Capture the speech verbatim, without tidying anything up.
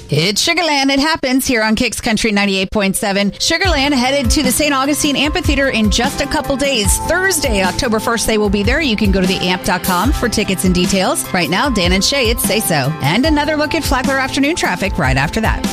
It's Sugarland. It happens here on Kicks Country ninety-eight point seven. Sugarland headed to the Saint Augustine Amphitheater in just a couple days. Thursday, October first, they will be there. You can go to the amp dot com for tickets and details. Right now, Dan and Shay, it's Say So. And another look at Flagler afternoon traffic right after that.